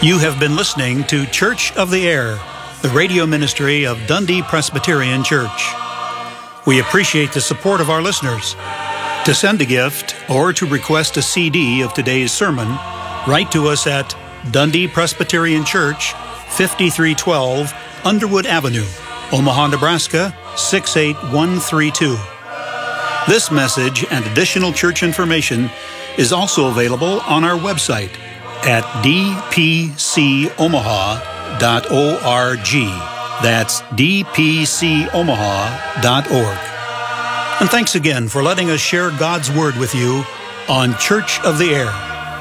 You have been listening to Church of the Air, the radio ministry of Dundee Presbyterian Church. We appreciate the support of our listeners. To send a gift or to request a CD of today's sermon, write to us at Dundee Presbyterian Church, 5312 Underwood Avenue, Omaha, Nebraska, 68132. This message and additional church information is also available on our website at dpcomaha.org. That's dpcomaha.org. And thanks again for letting us share God's Word with you on Church of the Air.